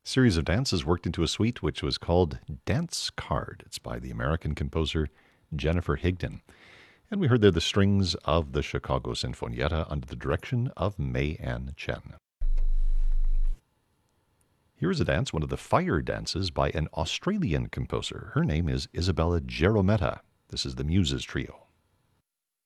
Series of dances worked into a suite which was called Dance Card. It's by the American composer Jennifer Higdon. And we heard there the strings of the Chicago Sinfonietta under the direction of May Ann Chen. Here is a dance, one of the fire dances by an Australian composer. Her name is Isabella Gerometta. This is the Muses Trio.